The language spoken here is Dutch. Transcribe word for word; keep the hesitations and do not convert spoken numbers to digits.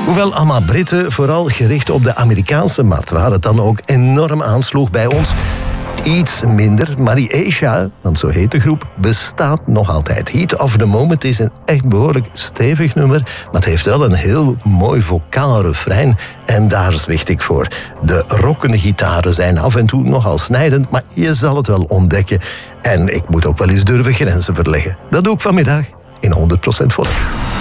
Hoewel allemaal Britten vooral gericht op de Amerikaanse markt waren, het dan ook enorm aansloeg bij ons. Iets minder, Marie Asia, want zo heet de groep, bestaat nog altijd. Heat of the Moment is een echt behoorlijk stevig nummer, maar het heeft wel een heel mooi vocaal refrein en daar zwicht ik voor. De rockende gitaren zijn af en toe nogal snijdend, maar je zal het wel ontdekken. En ik moet ook wel eens durven grenzen verleggen. Dat doe ik vanmiddag in honderd procent volle.